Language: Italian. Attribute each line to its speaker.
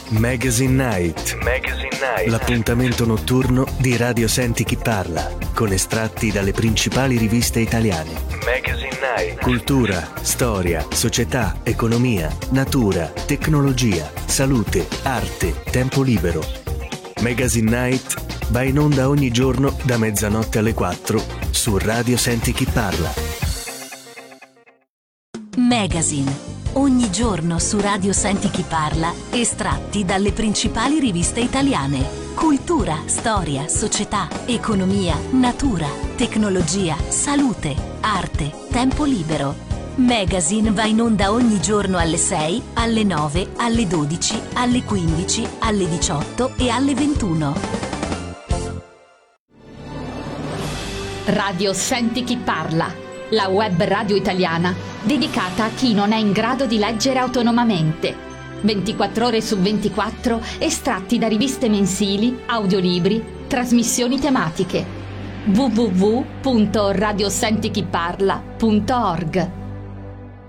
Speaker 1: Magazine Night. L'appuntamento notturno di Radio Senti Chi Parla, con estratti dalle principali riviste italiane. Magazine Night. Cultura, storia, società, economia, natura, tecnologia, salute, arte, tempo libero. Magazine Night va in onda ogni giorno da mezzanotte alle 4 su Radio Senti Chi Parla.
Speaker 2: Magazine. Ogni giorno su Radio Senti Chi Parla, estratti dalle principali riviste italiane. Cultura, storia, società, economia, natura, tecnologia, salute, arte, tempo libero. Magazine va in onda ogni giorno alle 6, alle 9, alle 12, alle 15, alle 18 e alle 21.
Speaker 3: Radio Senti Chi Parla, la web radio italiana dedicata a chi non è in grado di leggere autonomamente. 24 ore su 24, estratti da riviste mensili, audiolibri, trasmissioni tematiche. www.radiosentichiparla.org